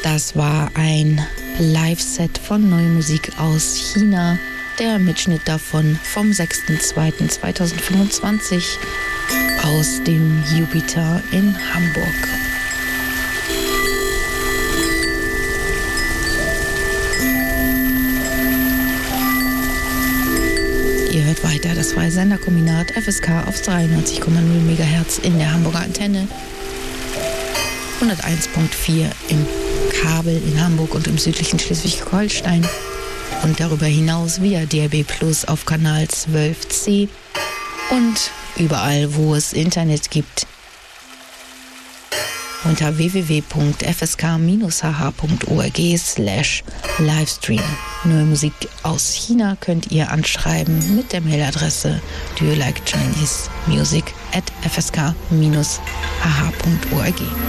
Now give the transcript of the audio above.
Das war ein Live-Set von Neue Musik aus China. Der Mitschnitt davon vom 6.2.2025 aus dem Jupiter in Hamburg. Ihr hört weiter das freie Senderkombinat FSK auf 93,0 MHz in der Hamburger Antenne, 101.4 im Kabel in Hamburg und im südlichen Schleswig-Holstein und darüber hinaus via DAB Plus auf Kanal 12C und überall, wo es Internet gibt, unter www.fsk-hh.org/Livestream. Neue Musik aus China könnt ihr anschreiben mit der Mailadresse do you like Chinese music @fsk-hh.org.